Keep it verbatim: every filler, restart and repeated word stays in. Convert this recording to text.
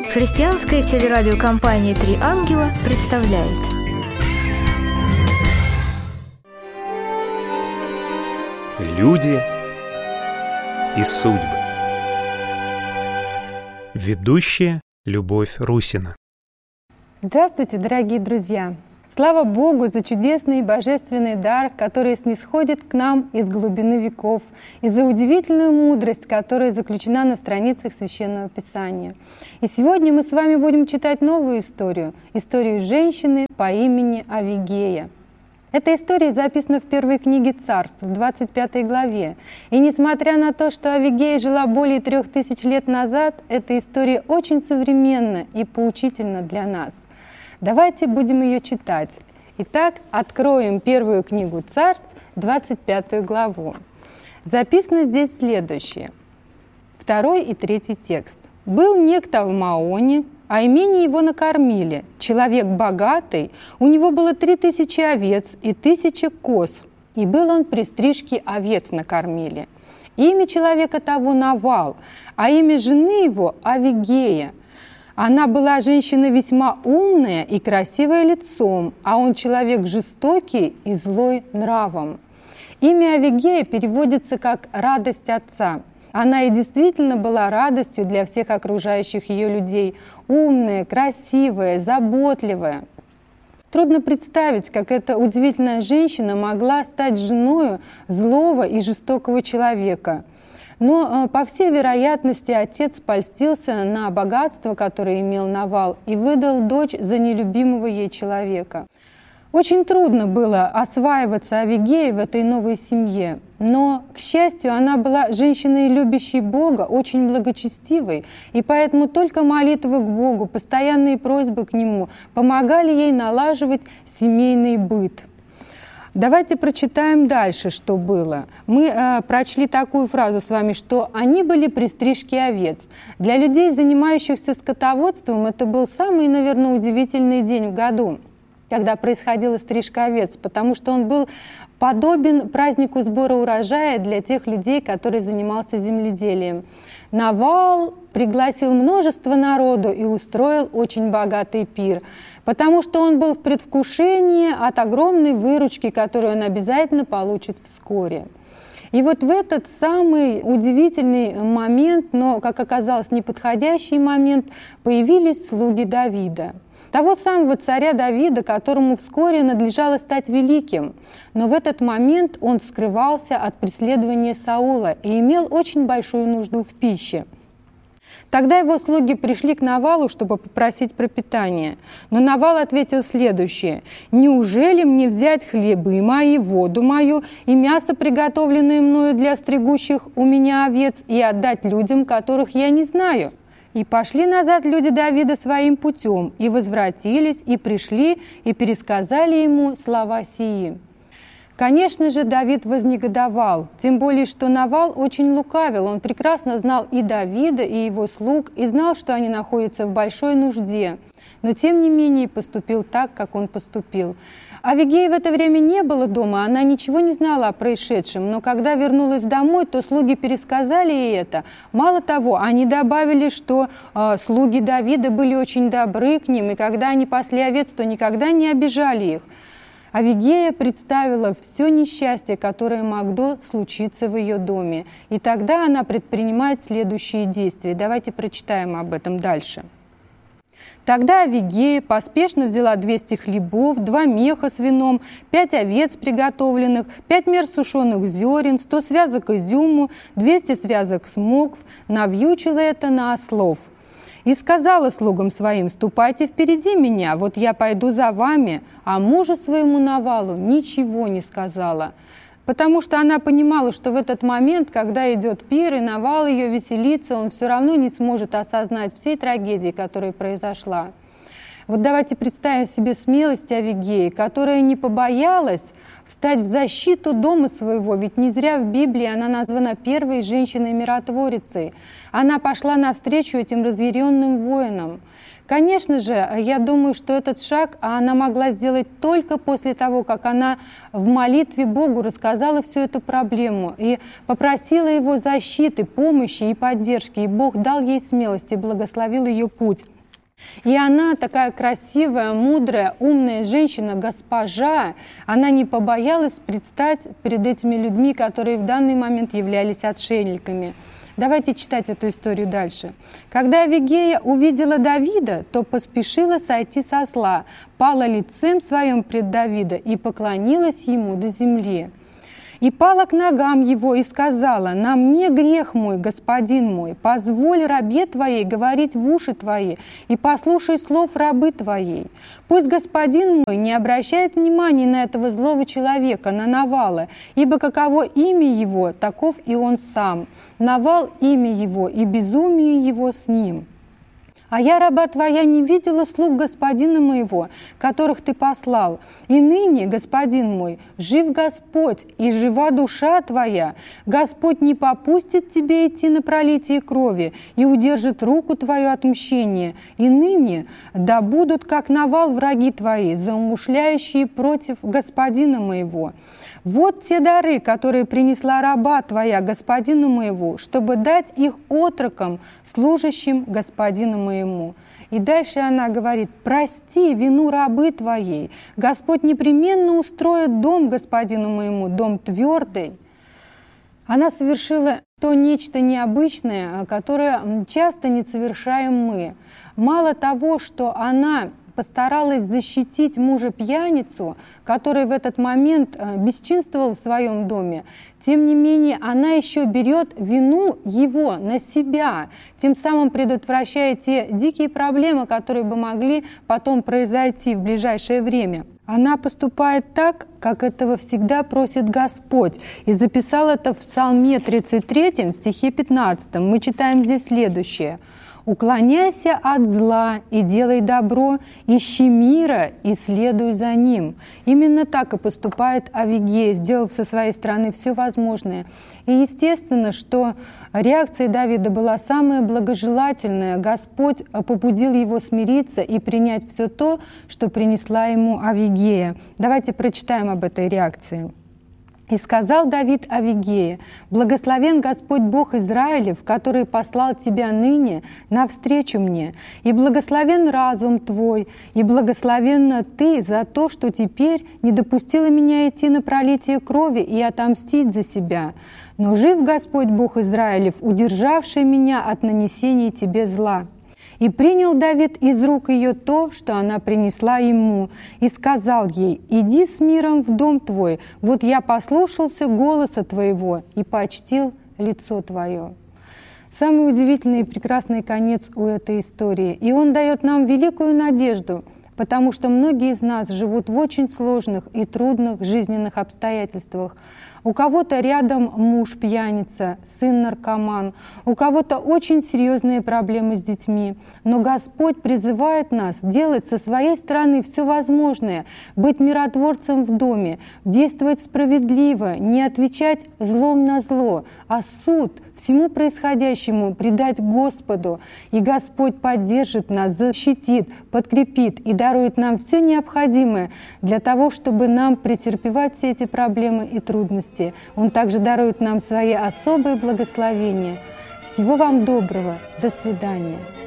Христианская телерадиокомпания «Три ангела» представляет. Люди и судьбы. Ведущая Любовь Русина. Здравствуйте, дорогие друзья! Слава Богу за чудесный и божественный дар, который снисходит к нам из глубины веков, и за удивительную мудрость, которая заключена на страницах Священного Писания. И сегодня мы с вами будем читать новую историю, историю женщины по имени Авигея. Эта история записана в первой книге Царств, в двадцать пятой главе. И несмотря на то, что Авигея жила более трех тысяч лет назад, эта история очень современна и поучительна для нас. Давайте будем ее читать. Итак, откроем первую книгу Царств, двадцать пятую главу. Записано здесь следующее. Второй и третий текст. «Был некто в Маоне, а имение его накормили. Человек богатый, у него было три тысячи овец и тысяча коз, и был он при стрижке овец накормили. Имя человека того Навал, а имя жены его Авигея. Она была женщина весьма умная и красивая лицом, а он человек жестокий и злой нравом». Имя Авигея переводится как «радость отца». Она и действительно была радостью для всех окружающих ее людей. Умная, красивая, заботливая. Трудно представить, как эта удивительная женщина могла стать женой злого и жестокого человека. Но, по всей вероятности, отец польстился на богатство, которое имел Навал, и выдал дочь за нелюбимого ей человека. Очень трудно было осваиваться Авигее в этой новой семье, но, к счастью, она была женщиной, любящей Бога, очень благочестивой, и поэтому только молитвы к Богу, постоянные просьбы к Нему помогали ей налаживать семейный быт. Давайте прочитаем дальше, что было. Мы э, прочли такую фразу с вами, что они были при стрижке овец. Для людей, занимающихся скотоводством, это был самый, наверное, удивительный день в году, когда происходила стрижка овец, потому что он был подобен празднику сбора урожая для тех людей, которые занимался земледелием. Навал пригласил множество народу и устроил очень богатый пир, потому что он был в предвкушении от огромной выручки, которую он обязательно получит вскоре. И вот в этот самый удивительный момент, но, как оказалось, неподходящий момент, появились слуги Давида. Того самого царя Давида, которому вскоре надлежало стать великим. Но в этот момент он скрывался от преследования Саула и имел очень большую нужду в пище. Тогда его слуги пришли к Навалу, чтобы попросить пропитание. Но Навал ответил следующее: «Неужели мне взять хлебы мои, воду мою и мясо, приготовленное мною для стригущих у меня овец, и отдать людям, которых я не знаю?» И пошли назад люди Давида своим путем, и возвратились, и пришли, и пересказали ему слова сии. Конечно же, Давид вознегодовал, тем более, что Навал очень лукавил. Он прекрасно знал и Давида, и его слуг, и знал, что они находятся в большой нужде. Но, тем не менее, поступил так, как он поступил. Авигеи в это время не было дома, она ничего не знала о происшедшем, но когда вернулась домой, то слуги пересказали ей это. Мало того, они добавили, что э, слуги Давида были очень добры к ним, и когда они пасли овец, то никогда не обижали их. Авигея представила все несчастье, которое могло случиться в ее доме, и тогда она предпринимает следующие действия. Давайте прочитаем об этом дальше. Тогда Авигея поспешно взяла двести хлебов, два меха с вином, пять овец приготовленных, пять мер сушеных зерен, сто связок изюму, двести связок смокв, навьючила это на ослов. И сказала слугам своим: «Ступайте впереди меня, вот я пойду за вами». А мужу своему Навалу ничего не сказала, потому что она понимала, что в этот момент, когда идет пир, и Навал ее веселится, он все равно не сможет осознать всей трагедии, которая произошла. Вот давайте представим себе смелость Авигеи, которая не побоялась встать в защиту дома своего, ведь не зря в Библии она названа первой женщиной-миротворицей. Она пошла навстречу этим разъяренным воинам. Конечно же, я думаю, что этот шаг она могла сделать только после того, как она в молитве Богу рассказала всю эту проблему и попросила Его защиты, помощи и поддержки. И Бог дал ей смелость и благословил ее путь. И она такая красивая, мудрая, умная женщина, госпожа, она не побоялась предстать перед этими людьми, которые в данный момент являлись отшельниками. Давайте читать эту историю дальше. «Когда Авигея увидела Давида, то поспешила сойти со осла, пала лицем своим пред Давида и поклонилась ему до земли. И пала к ногам его и сказала: «На мне грех мой, господин мой, позволь рабе твоей говорить в уши твои, и послушай слов рабы твоей. Пусть господин мой не обращает внимания на этого злого человека, на Навала, ибо каково имя его, таков и он сам. Навал имя его, и безумие его с ним. А я, раба твоя, не видела слуг господина моего, которых ты послал. И ныне, господин мой, жив Господь, и жива душа твоя. Господь не попустит тебе идти на пролитие крови и удержит руку твою от мщения. И ныне да будут, как Навал, враги твои, заумышляющие против господина моего. Вот те дары, которые принесла раба твоя господину моему, чтобы дать их отрокам, служащим господину моему». И дальше она говорит: «Прости вину рабы твоей. Господь непременно устроит дом господину моему, дом твердый». Она совершила то нечто необычное, которое часто не совершаем мы. Мало того, что она постаралась защитить мужа-пьяницу, который в этот момент бесчинствовал в своем доме, тем не менее она еще берет вину его на себя, тем самым предотвращая те дикие проблемы, которые бы могли потом произойти в ближайшее время. Она поступает так, как этого всегда просит Господь, и записал это в Псалме тридцать третьем, в стихе пятнадцатом. Мы читаем здесь следующее: «Уклоняйся от зла и делай добро, ищи мира и следуй за ним». Именно так и поступает Авигея, сделав со своей стороны все возможное. И естественно, что реакция Давида была самая благожелательная. Господь побудил его смириться и принять все то, что принесла ему Авигея. Давайте прочитаем об этой реакции. «И сказал Давид Авигее: благословен Господь Бог Израилев, который послал тебя ныне навстречу мне, и благословен разум твой, и благословенна ты за то, что теперь не допустила меня идти на пролитие крови и отомстить за себя. Но жив Господь Бог Израилев, удержавший меня от нанесения тебе зла». И принял Давид из рук ее то, что она принесла ему, и сказал ей: «Иди с миром в дом твой, вот я послушался голоса твоего и почтил лицо твое». Самый удивительный и прекрасный конец у этой истории. И он дает нам великую надежду, потому что многие из нас живут в очень сложных и трудных жизненных обстоятельствах. У кого-то рядом муж пьяница, сын наркоман, у кого-то очень серьезные проблемы с детьми. Но Господь призывает нас делать со своей стороны все возможное, быть миротворцем в доме, действовать справедливо, не отвечать злом на зло, а суд всему происходящему предать Господу. И Господь поддержит нас, защитит, подкрепит и дарует нам все необходимое для того, чтобы нам претерпевать все эти проблемы и трудности. Он также дарует нам свои особые благословения. Всего вам доброго. До свидания.